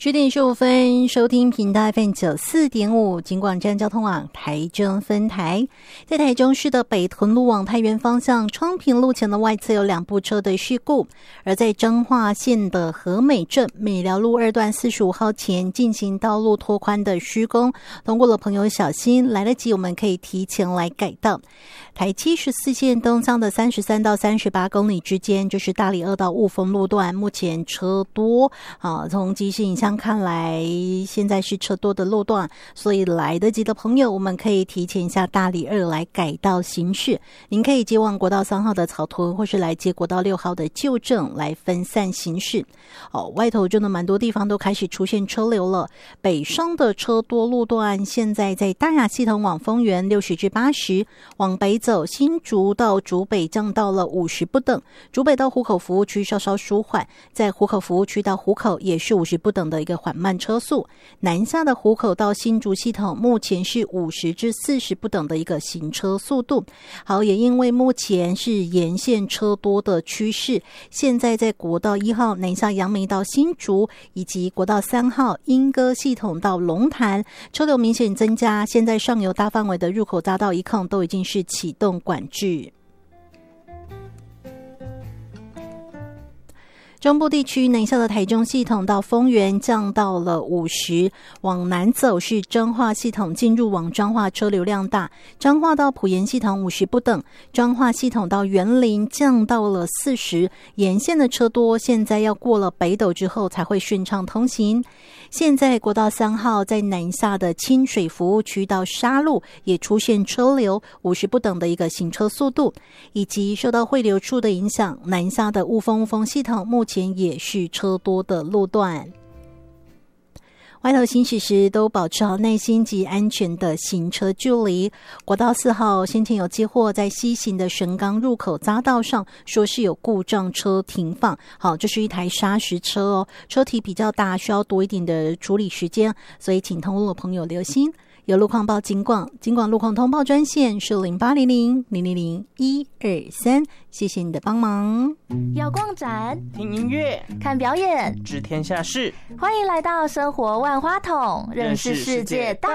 10点15分，收听频道 FM 94.5警广站交通网台中分台。在台中市的北屯路往太原方向昌平路前的外侧有2部车的事故，而在彰化县的和美镇美寮路2段45号前进行道路拓宽的施工，通过的朋友小心，来得及我们可以提前来改道。台74线东向的33到38公里之间，就是大里2到雾峰路段，目前车多从即时影像看来现在是车多的路段，所以来得及的朋友我们可以提前一下大里2来改道行驶。您可以接往国道3号的草屯，或是来接国道6号的旧正来分散行驶。外头真的蛮多地方都开始出现车流了。北上的车多路段现在在大雅系统往丰原60至80，往北走新竹到竹北降到了50不等，竹北到湖口服务区稍稍舒缓，在湖口服务区到湖口也是50不等的一个缓慢车速。南下的湖口到新竹系统目前是50至40不等的一个行车速度。好，也因为目前是沿线车多的趋势，现在在国道1号南下杨梅到新竹，以及国道3号莺歌系统到龙潭，车流明显增加，现在上游大范围的入口匝道一控都已经是启动管制。中部地区南下的台中系统到丰原降到了50，往南走是彰化系统进入往彰化车流量大，彰化到埔盐系统50不等，彰化系统到员林降到了40，沿线的车多，现在要过了北斗之后才会顺畅通行。现在国道3号在南下的清水服务区到沙鹿也出现车流50不等的一个行车速度，以及受到汇流处的影响，南下的雾峰系统目前也是车多的路段。外头行驶时都保持好耐心及安全的行车距离。国道4号先前有接获在西行的神冈入口匝道上说是有故障车停放，好，这是一台砂石车车体比较大，需要多一点的处理时间，所以请通路的朋友留心。有路况报警广路况通报专线是0800-000-123，谢谢你的帮忙。 要逛展、 听音乐、 看表演、 知天下事， 欢迎来到生活万花筒，认识世界大